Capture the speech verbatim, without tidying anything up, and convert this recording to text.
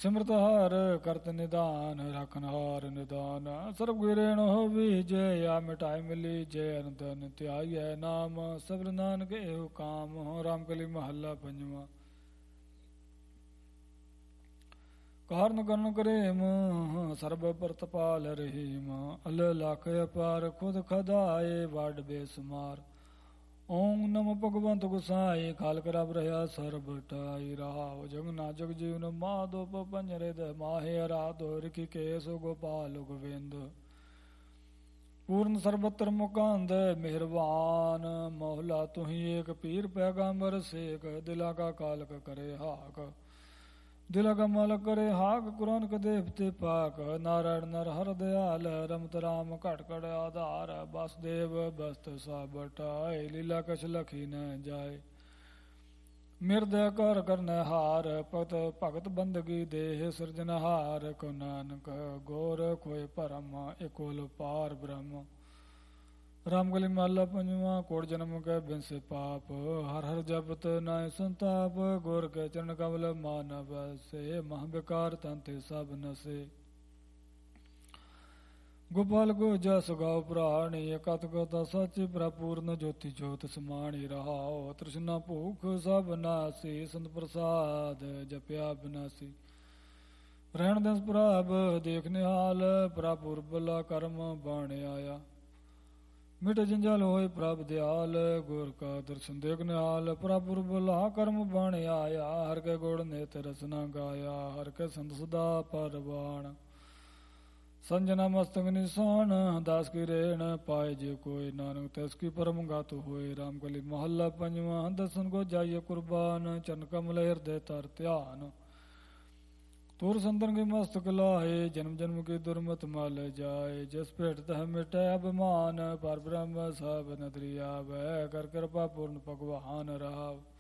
ਸਿਮਰਤ ਹਾਰ ਕਰਤ ਨਿਦਾਨ ਰਖਨ ਹਾਰ ਨਿਦਾਨ। ਸਰਬ ਗਿਰੇਣ ਹੋਵੀ ਜੈ ਆ ਮਿਟਾਈ ਮਿਲੀ ਜੈ ਅਨੰਦਨ ਧਿਆਈਐ ਨਾਮ। ਸਬਰ ਨਾਨਕ ਇਹੋ ਕਾਮ ਰਾਮ ਕਲੀ ਮਹੱਲਾ ਪੰਜਵਾਂ। ਕਾਰਨ ਕਰਨ ਕਰੇਮ ਸਰਬ ਪ੍ਰਤਪਾਲ ਰਹੀਮ। ਅਲ ਲਖ ਅਪਾਰ ਖੁਦ ਖਦਾਏ ਵਾਡ ਬੇਸਮਾਰ। ਓਮ ਨਮੋ ਭਗਵੰਤ ਗੁਸਾਈ ਖਾਲਕ ਰਬ ਰਹਾ ਸਰਬ ਟਾਈ। ਰਹਾਉ ਜਗ ਨਾ ਜਗ ਜੀਵਨ ਮਾਧੋ ਪੰਜਰੇ ਦੇ ਮਾਹੇ ਅਰਾਧੋ ਰਿਖੀ ਕੇਸ ਗੋਪਾਲ ਗੋਵਿੰਦ। ਪੂਰਨ ਸਰਬਤਰ ਮੁਕੰਦ ਮਿਹਰਬਾਨ ਮੋਹਲਾ ਤੁਹੀ ਏਕ ਪੀਰ ਪੈਗੰਬਰ ਸੇਖ। ਦਿਲਾ ਕਾ ਕਾਲਕ ਕਰੇ ਹਾਕ ਦਿਲਾ ਕਾ ਮਾਲਕ ਕਰੇ ਹਾਕ। ਕੁਰਾਨ ਕ ਦੇਵਤੇ ਪਾਕ ਨਾਰਾਇਣ ਨਰ ਹਰ ਦਿਆਲ। ਰਮਤ ਰਾਮ ਘਟ ਘਟ ਆਧਾਰ ਬਸਦੇਵ ਬਸਤ ਸਭ ਟਾਏ। ਲੀਲਾ ਕਛ ਲਖੀ ਨ ਜਾਏ ਮਿਰਦੈ ਕਰ ਕਰਨ ਹਾਰ। ਭਗਤ ਭਗਤ ਬੰਦਗੀ ਦੇਹ ਸਿਰਜਨਹਾਰ। ਕੋ ਨਾਨਕ ਗੋਰ ਕੋਇ ਭਰਮ ਇਕੋਲ ਪਾਰ ਬ੍ਰਹਮ। ਰਾਮ ਗਲੀ ਮਹੱਲਾ ਪੰਜਵਾਂ। ਕੋਟ ਜਨਮ ਕੈ ਬਿਨਸੇ ਪਾਪ ਹਰ ਹਰ ਜਪਤ ਨਾਇ ਸੰਤਾਪ। ਗੁਰ ਕੇ ਚਰਨ ਕਮਲ ਮਾਨਵ ਸੇ ਮਹ ਬਿਕਾਰ ਤਨ ਤੇ ਸਭ ਨਸੇ। ਗੋਪਾਲ ਕੋ ਜਸ ਗਾਉ ਪ੍ਰਾਣੀ ਕਤ ਕਤ ਸਚ ਪ੍ਰਪੂਰਨ ਜੋਤੀ ਜੋਤ ਸਮਾਣੀ। ਰਹਾਉ ਤ੍ਰਿਸ਼ਨਾ ਭੂਖ ਸਭ ਨਾਸੀ ਸੰਤ ਪ੍ਰਸਾਦ ਜਪਿਆ ਬਿਨਾਸੀ। ਰਹਿਣ ਦਸ ਪ੍ਰਭ ਦੇਖ ਨਿਹਾਲ ਪ੍ਰਭੁਰ ਬਲਾ ਕਰਮ ਬਾਣ ਆਇਆ। ਮਿਟ ਜੰਜਾਲ ਹੋਏ ਪ੍ਰਭ ਦਿਆਲ ਗੁਰ ਕਾ ਦਰਸ਼ਨ ਦੇਖ ਨਿਹਾਲ। ਪ੍ਰਭੁਰ ਬਲਾ ਕਰਮ ਬਾਣ ਆਇਆ ਹਰ ਕੇ ਗੁਣ ਨੇਤ ਰਸਨਾ ਗਾਇਆ। ਹਰ ਕੇ ਸੰਤ ਸਦਾ ਪਰਵਾਣ ਸੰਜਨਾ ਮਸਤਕ ਨਿਸ਼ਾਨ। ਦਾਸ ਕੀ ਰੇਣ ਪਾਏ ਜੇ ਕੋਈ ਨਾਨਕ ਤਿਸ ਕੀ ਪਰਮ ਗਤ ਹੋਏ। ਰਾਮ ਕਲੀ ਮਹੱਲਾ ਪੰਜਵਾਂ। ਦਸਨ ਕੋ ਜਾਈਏ ਕੁਰਬਾਨ ਚਰਨ ਕਮਲ ਹਿਰਦੇ ਤਰ ਧਿਆਨ। ਤੁਰ ਸੰਤਨ ਕੇ ਮਸਤਕ ਲਾਏ ਜਨਮ ਜਨਮ ਕੀ ਦੁਰਮਤ ਮਲ ਜਾਏ। ਜਿਸ ਭੇਟ ਤਹ ਮਿਟੈ ਅਭਿਮਾਨ ਪਰ ਬ੍ਰਹਮ ਸਭ ਨਦਰੀ ਆਵੈ। ਕਰ ਕਿਰਪਾ ਪੂਰਨ ਭਗਵਾਨ ਰਹਾਵ।